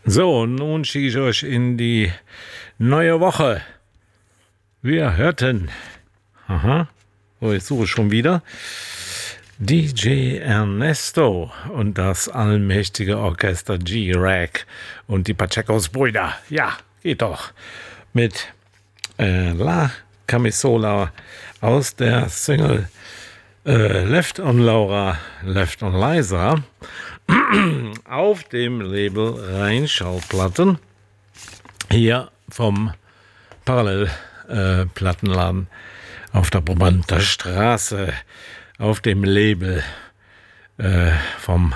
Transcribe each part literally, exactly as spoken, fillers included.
So, nun schicke ich euch in die neue Woche. Wir hörten, aha, oh, ich suche schon wieder, D J Ernesto und das allmächtige Orchester G-Rack und die Pachecos Brüder. Ja, geht doch. Mit äh, La Camisola aus der Single äh, Left on Laura, Left on Liza auf dem Label Rheinschallplatten, hier vom Parallelplattenladen äh, auf der Brabanter Straße, auf dem Label äh, vom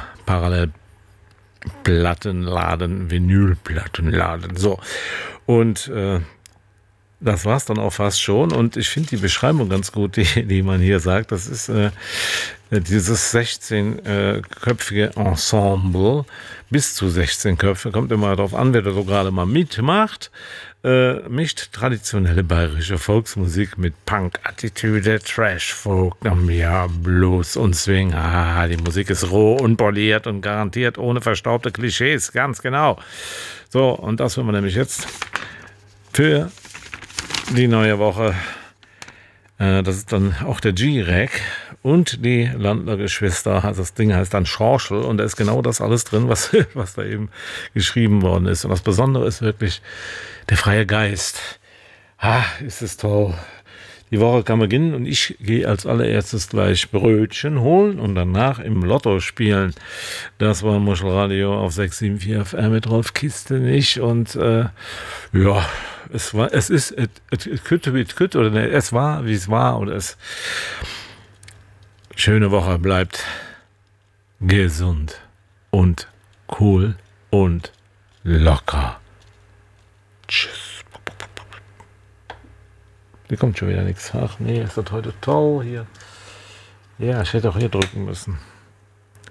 Parallelplattenladen, Vinylplattenladen. So, und äh, das war's dann auch fast schon. Und ich finde die Beschreibung ganz gut, die, die man hier sagt. Das ist äh, dieses sechzehnköpfige Ensemble, bis zu sechzehn Köpfe, kommt immer darauf an, wer da so gerade mal mitmacht, äh, mischt traditionelle bayerische Volksmusik mit Punk-Attitüde, Trash, Folk, ja, Blues und Swing. Ah, die Musik ist roh, unpoliert und garantiert ohne verstaubte Klischees, ganz genau. So, und das wollen wir nämlich jetzt für die neue Woche. Äh, das ist dann auch der G-Rack und die Landler-Geschwister. Also das Ding heißt dann Schorschel und da ist genau das alles drin, was, was da eben geschrieben worden ist. Und das Besondere ist wirklich der freie Geist. Ah, ist es toll. Die Woche kann beginnen und ich gehe als allererstes gleich Brötchen holen und danach im Lotto spielen. Das war Muschelradio auf sechs sieben vier F R mit Rolf Kistenich und äh, ja, es war, es ist, es, es könnte wie es könnte oder ne, es war, wie es war und es schöne Woche, bleibt gesund und cool und locker. Tschüss. Hier kommt schon wieder nichts. Ach nee, ist das heute toll hier. Ja, ich hätte auch hier drücken müssen.